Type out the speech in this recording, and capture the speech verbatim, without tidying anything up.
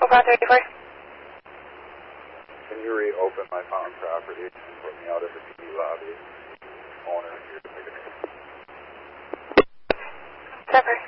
Ground thirty-four. Can you reopen my found property and put me out of the P D lobby? Owner here to pick it up. Trevor.